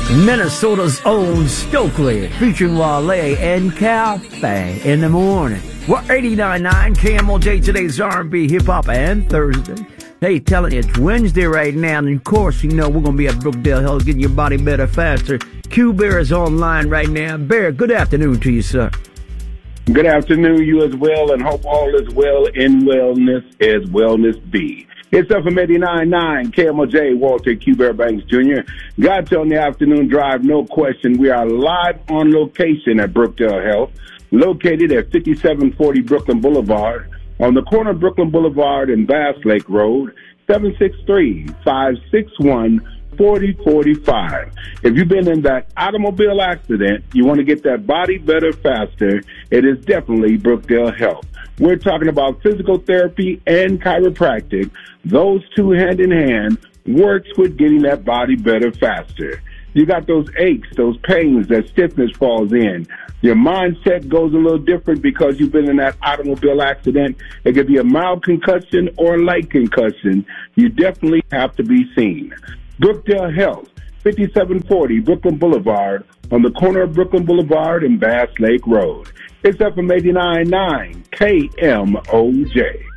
Minnesota's own Stokely, featuring Wale and Cafe in the morning. We're 89.9 KMOJ, today's R&B, hip-hop, and Thursday. Hey, telling you, it's Wednesday right now, and of course, you know we're going to be at Brookdale Health, getting your body better faster. Q-Bear is online right now. Bear, good afternoon to you, sir. Good afternoon, you as well, and hope all is well in wellness as wellness be. It's up from 89.9 KMOJ, Walter Q-Bear Banks Jr. Got you on the afternoon drive, no question. We are live on location at Brookdale Health, located at 5740 Brooklyn Boulevard, on the corner of Brooklyn Boulevard and Bass Lake Road, 763-561-4045. If you've been in that automobile accident, you want to get that body better faster, it is definitely Brookdale Health. We're talking about physical therapy and chiropractic. Those two hand in hand works with getting that body better faster. You got those aches, those pains, that stiffness falls in. Your mindset goes a little different because you've been in that automobile accident. It could be a mild concussion or a light concussion. You definitely have to be seen. Brookdale Health, 5740 Brooklyn Boulevard, on the corner of Brooklyn Boulevard and Bass Lake Road. It's up from 89.9 KMOJ.